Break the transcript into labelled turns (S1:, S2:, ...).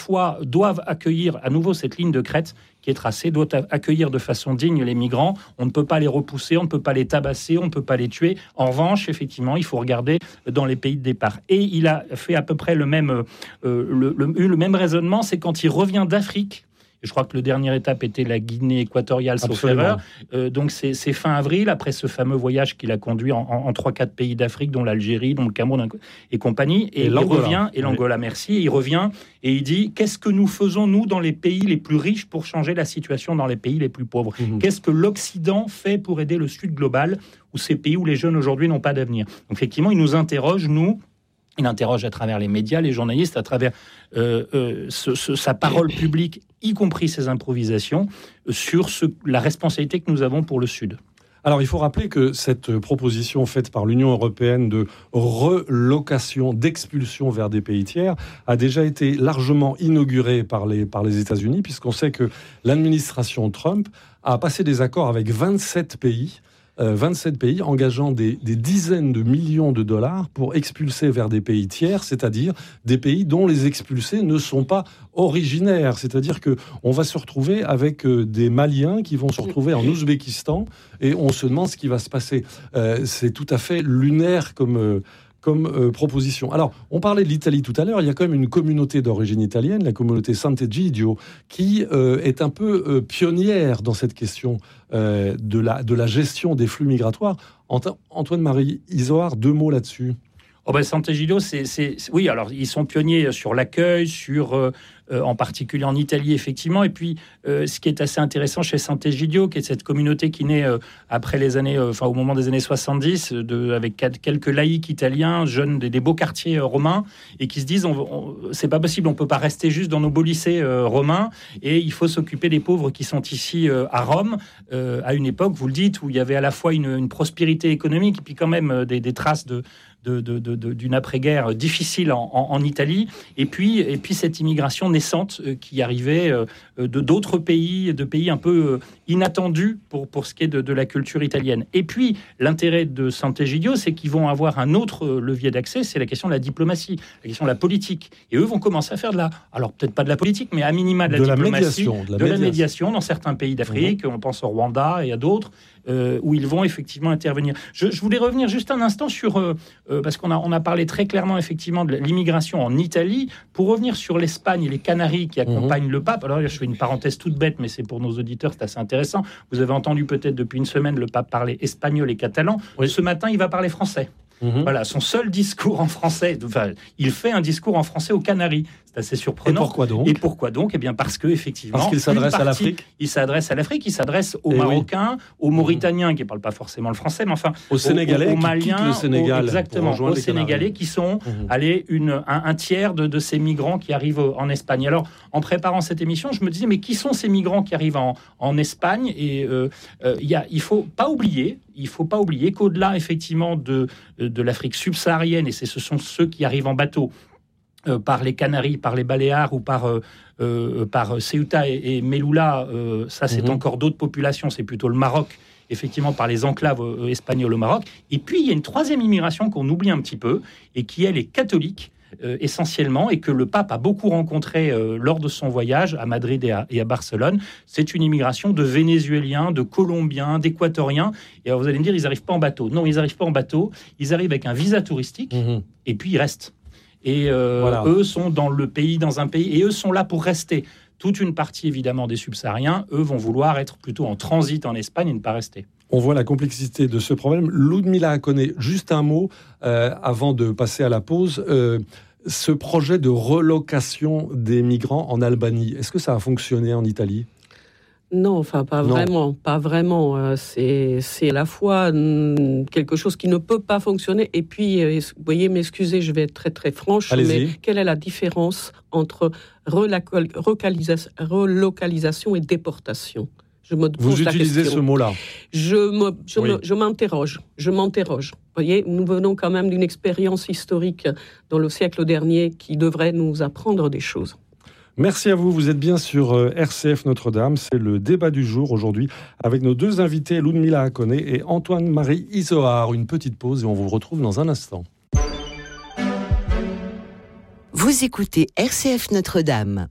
S1: fois doivent accueillir à nouveau cette ligne de crête qui est tracée, doit accueillir de façon digne les migrants. On ne peut pas les repousser, on ne peut pas les tabasser, on ne peut pas les tuer. En revanche, effectivement, il faut regarder dans les pays de départ. Et il a fait à peu près le même raisonnement, c'est quand il revient d'Afrique. Je crois que la dernière étape était la Guinée équatoriale, sauf erreur. Donc c'est fin avril, après ce fameux voyage qu'il a conduit en 3-4 pays d'Afrique, dont l'Algérie, dont le Cameroun et compagnie. Et il revient, et l'Angola, merci. Et il revient et il dit, qu'est-ce que nous faisons, nous, dans les pays les plus riches pour changer la situation dans les pays les plus pauvres ? Qu'est-ce que l'Occident fait pour aider le Sud global, ou ces pays où les jeunes aujourd'hui n'ont pas d'avenir ? Donc effectivement, il nous interroge, nous. Il interroge à travers les médias, les journalistes, à travers sa parole publique, y compris ses improvisations, sur la responsabilité que nous avons pour le Sud.
S2: Alors, il faut rappeler que cette proposition faite par l'Union européenne de relocation, d'expulsion vers des pays tiers, a déjà été largement inaugurée par les États-Unis, puisqu'on sait que l'administration Trump a passé des accords avec 27 pays engageant des dizaines de millions de dollars pour expulser vers des pays tiers, c'est-à-dire des pays dont les expulsés ne sont pas originaires. C'est-à-dire qu'on va se retrouver avec des Maliens qui vont se retrouver en Ouzbékistan et on se demande ce qui va se passer. C'est tout à fait lunaire comme proposition. Alors, on parlait de l'Italie tout à l'heure, il y a quand même une communauté d'origine italienne, la communauté Sant'Egidio, qui est un peu pionnière dans cette question de la gestion des flux migratoires. Antoine-Marie Isoard, 2 mots là-dessus.
S1: Sant'Egidio, oui, alors ils sont pionniers sur l'accueil, en particulier en Italie, effectivement. Et puis, ce qui est assez intéressant chez Sant'Egidio, qui est cette communauté qui naît après les années, au moment des années 70, avec quelques laïcs italiens, jeunes des beaux quartiers romains, et qui se disent, c'est pas possible, on peut pas rester juste dans nos beaux lycées romains, et il faut s'occuper des pauvres qui sont ici à Rome, à une époque, vous le dites, où il y avait à la fois une prospérité économique, et puis quand même des traces d'une après-guerre difficile en Italie, et puis cette immigration naissante qui arrivait de d'autres pays, de pays un peu inattendus pour ce qui est de la culture italienne. Et puis, l'intérêt de Sant'Egidio, c'est qu'ils vont avoir un autre levier d'accès, c'est la question de la diplomatie, la question de la politique. Et eux vont commencer à faire alors peut-être pas de la politique, mais à minima de la diplomatie, de la médiation dans certains pays d'Afrique, on pense au Rwanda et à d'autres, où ils vont effectivement intervenir. Je voulais revenir juste un instant sur, parce qu'on a parlé très clairement effectivement de l'immigration en Italie, pour revenir sur l'Espagne et les Canaries qui accompagnent le pape. Alors je fais une parenthèse toute bête, mais c'est pour nos auditeurs, c'est assez intéressant. Vous avez entendu peut-être depuis une semaine le pape parler espagnol et catalan. Oui. Ce matin, il va parler français. Voilà, son seul discours en français. Il fait un discours en français aux Canaries. C'est assez surprenant. Et pourquoi donc ? Eh bien, parce que effectivement,
S2: parce qu'il s'adresse à l'Afrique.
S1: Il s'adresse à l'Afrique. Il s'adresse aux Marocains, aux Mauritaniens qui ne parlent pas forcément le français, mais enfin
S2: aux Sénégalais,
S1: aux Maliens,
S2: le Sénégal,
S1: exactement, aux Sénégalais qui sont allés un tiers de ces migrants qui arrivent en Espagne. Alors, en préparant cette émission, je me disais, mais qui sont ces migrants qui arrivent en Espagne ? Et il faut pas oublier qu'au-delà effectivement de l'Afrique subsaharienne, et ce sont ceux qui arrivent en bateau par les Canaries, par les Baléares ou par Ceuta et Melilla, ça c'est encore d'autres populations, c'est plutôt le Maroc, effectivement par les enclaves espagnoles au Maroc. Et puis il y a une troisième immigration qu'on oublie un petit peu, et qui elle est catholique, essentiellement, et que le pape a beaucoup rencontré lors de son voyage à Madrid et à Barcelone. C'est une immigration de Vénézuéliens, de Colombiens, d'Équatoriens. Et alors vous allez me dire, ils n'arrivent pas en bateau. Non, ils n'arrivent pas en bateau. Ils arrivent avec un visa touristique, et puis ils restent. Et eux sont dans un pays, et eux sont là pour rester. Toute une partie, évidemment, des subsahariens, eux, vont vouloir être plutôt en transit en Espagne et ne pas rester.
S2: On voit la complexité de ce problème. Ludmila Hakone, juste un mot avant de passer à la pause. Ce projet de relocation des migrants en Albanie, est-ce que ça a fonctionné en Italie ?
S3: Non, pas vraiment. C'est à la fois quelque chose qui ne peut pas fonctionner. Et puis, veuillez m'excuser, je vais être très très franche, mais quelle est la différence entre relocalisation et déportation ?
S2: Vous utilisez ce mot-là.
S3: Je m'interroge. Vous voyez, nous venons quand même d'une expérience historique dans le siècle dernier qui devrait nous apprendre des choses.
S2: Merci à vous, vous êtes bien sur RCF Notre-Dame. C'est le débat du jour aujourd'hui avec nos 2 invités, Ludmila Hakone et Antoine-Marie Isoard. Une petite pause et on vous retrouve dans un instant.
S4: Vous écoutez RCF Notre-Dame.